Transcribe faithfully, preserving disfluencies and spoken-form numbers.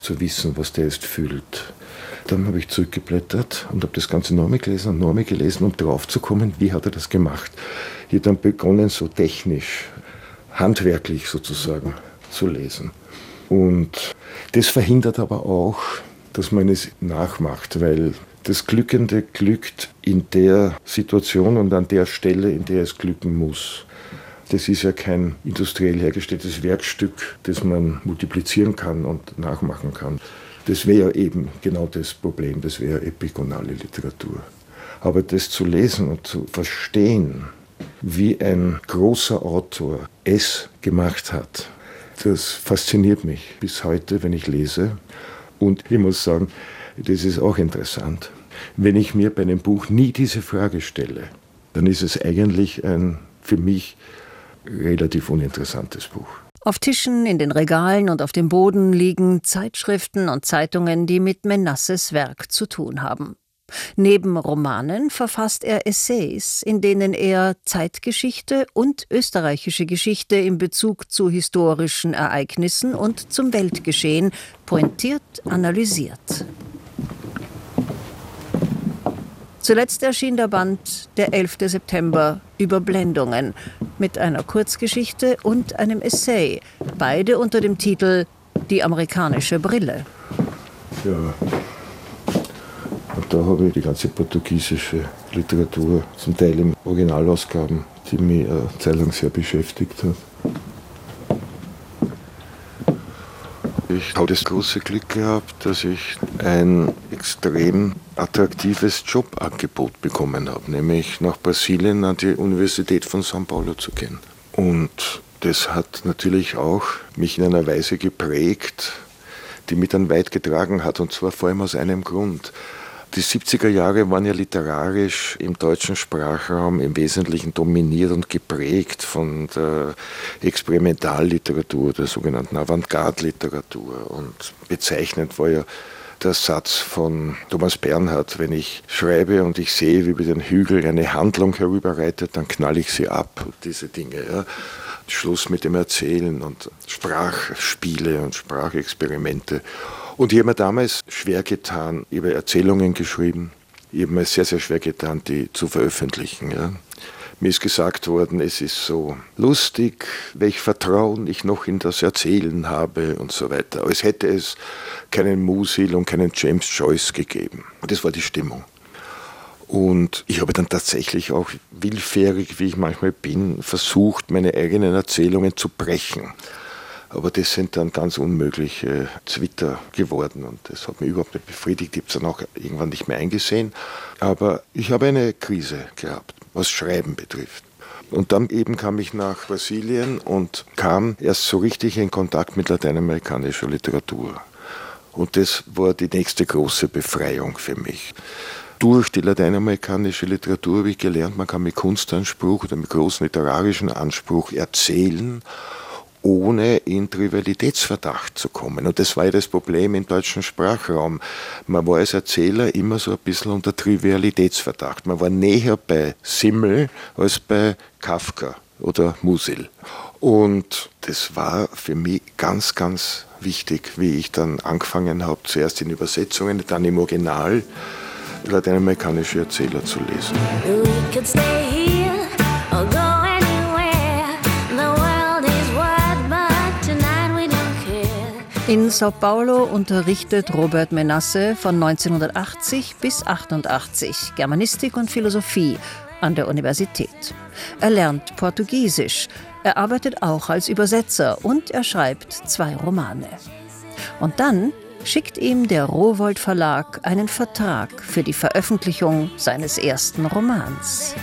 zu wissen, was der jetzt fühlt. Dann habe ich zurückgeblättert und habe das Ganze nochmal gelesen und nochmal gelesen, um drauf zu kommen, wie hat er das gemacht. Ich habe dann begonnen, so technisch, handwerklich sozusagen zu lesen. Und das verhindert aber auch, dass man es nachmacht, weil das Glückende glückt in der Situation und an der Stelle, in der es glücken muss. Das ist ja kein industriell hergestelltes Werkstück, das man multiplizieren kann und nachmachen kann. Das wäre eben genau das Problem, das wäre epigonale Literatur. Aber das zu lesen und zu verstehen, wie ein großer Autor es gemacht hat, das fasziniert mich bis heute, wenn ich lese. Und ich muss sagen, das ist auch interessant. Wenn ich mir bei einem Buch nie diese Frage stelle, dann ist es eigentlich ein für mich relativ uninteressantes Buch. Auf Tischen, in den Regalen und auf dem Boden liegen Zeitschriften und Zeitungen, die mit Menasses Werk zu tun haben. Neben Romanen verfasst er Essays, in denen er Zeitgeschichte und österreichische Geschichte in Bezug zu historischen Ereignissen und zum Weltgeschehen pointiert analysiert. Zuletzt erschien der Band Der elfte September, Überblendungen, mit einer Kurzgeschichte und einem Essay, beide unter dem Titel Die amerikanische Brille. Ja, und da habe ich die ganze portugiesische Literatur, zum Teil in Originalausgaben, die mich eine Zeit lang sehr beschäftigt hat. Ich habe das große Glück gehabt, dass ich ein extrem attraktives Jobangebot bekommen habe, nämlich nach Brasilien an die Universität von São Paulo zu gehen. Und das hat natürlich auch mich in einer Weise geprägt, die mich dann weit getragen hat, und zwar vor allem aus einem Grund. Die siebziger Jahre waren ja literarisch im deutschen Sprachraum im Wesentlichen dominiert und geprägt von der Experimentalliteratur, der sogenannten Avantgarde-Literatur. Und bezeichnend war ja der Satz von Thomas Bernhard: Wenn ich schreibe und ich sehe, wie über den Hügel eine Handlung herüberreitet, dann knall ich sie ab. Und diese Dinge, ja. Schluss mit dem Erzählen und Sprachspiele und Sprachexperimente. Und ich habe mir damals schwer getan, ich habe Erzählungen geschrieben, ich habe mir sehr, sehr schwer getan, die zu veröffentlichen. Ja. Mir ist gesagt worden, es ist so lustig, welch Vertrauen ich noch in das Erzählen habe und so weiter. Als hätte es keinen Musil und keinen James Joyce gegeben. Das war die Stimmung. Und ich habe dann tatsächlich auch willfährig, wie ich manchmal bin, versucht, meine eigenen Erzählungen zu brechen. Aber das sind dann ganz unmögliche Zwitter geworden und das hat mich überhaupt nicht befriedigt. Ich habe es dann auch irgendwann nicht mehr eingesehen. Aber ich habe eine Krise gehabt, was Schreiben betrifft. Und dann eben kam ich nach Brasilien und kam erst so richtig in Kontakt mit lateinamerikanischer Literatur. Und das war die nächste große Befreiung für mich. Durch die lateinamerikanische Literatur habe ich gelernt, man kann mit Kunstanspruch oder mit großem literarischen Anspruch erzählen, ohne in Trivialitätsverdacht zu kommen. Und das war ja das Problem im deutschen Sprachraum. Man war als Erzähler immer so ein bisschen unter Trivialitätsverdacht. Man war näher bei Simmel als bei Kafka oder Musil. Und das war für mich ganz, ganz wichtig, wie ich dann angefangen habe, zuerst in Übersetzungen, dann im Original lateinamerikanische Erzähler zu lesen. In São Paulo unterrichtet Robert Menasse von neunzehnhundertachtzig bis achtundachtzig Germanistik und Philosophie an der Universität. Er lernt Portugiesisch, er arbeitet auch als Übersetzer und er schreibt zwei Romane. Und dann schickt ihm der Rowohlt Verlag einen Vertrag für die Veröffentlichung seines ersten Romans.